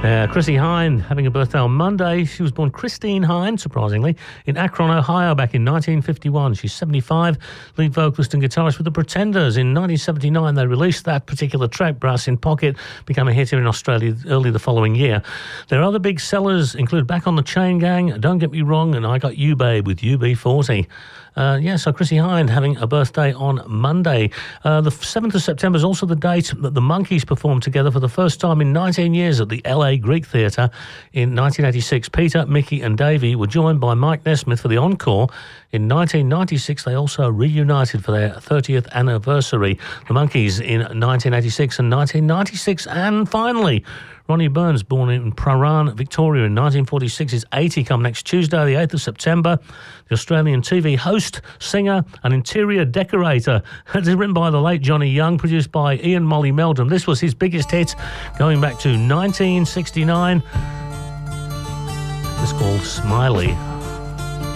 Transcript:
Chrissie Hynde having a birthday on Monday. She was born Christine Hynde, surprisingly, in Akron, Ohio back in 1951. She's 75, lead vocalist and guitarist with The Pretenders. In 1979, they released that particular track, Brass in Pocket, became a hit here in Australia early the following year. Their other big sellers include Back on the Chain Gang, Don't Get Me Wrong, and I Got You Babe with UB40. So Chrissie Hynde having a birthday on Monday. The 7th of September is also the date that the Monkees performed together for the first time in 19 years at the LA Greek Theatre. In 1986, Peter, Mickey and Davey were joined by Mike Nesmith for the encore. In 1996, they also reunited for their 30th anniversary. The Monkees in 1986 and 1996. And finally, Ronnie Burns, born in Prahran, Victoria in 1946, is 80 come next Tuesday, the 8th of September. The Australian TV host, singer and interior decorator. It is written by the late Johnny Young, produced by Ian Molly Meldrum. This was his biggest hit going back to 1969. It's called Smiley.